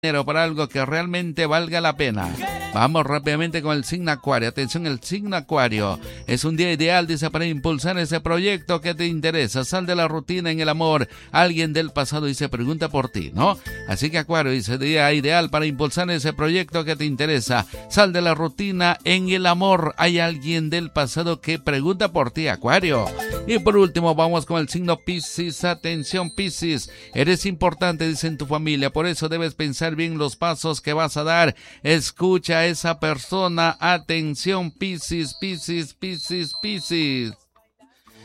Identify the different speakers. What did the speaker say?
Speaker 1: dinero para algo que realmente valga la pena. Vamos rápidamente con el signo Acuario. Atención, el signo Acuario. Es un día ideal, dice, para impulsar ese proyecto que te interesa. Sal de la rutina en el amor. Alguien del pasado, dice, pregunta por ti, ¿no? Así que Acuario, dice, día ideal para impulsar ese proyecto que te interesa. Sal de la rutina en el amor. Hay alguien del pasado que pregunta por ti, Acuario. Y por último, vamos con el signo Piscis. Atención, Piscis. Eres importante, dice, en tu familia. Por eso debes pensar bien los pasos que vas a dar. Escucha a esa persona. Atención, Piscis, Piscis, Piscis, Piscis.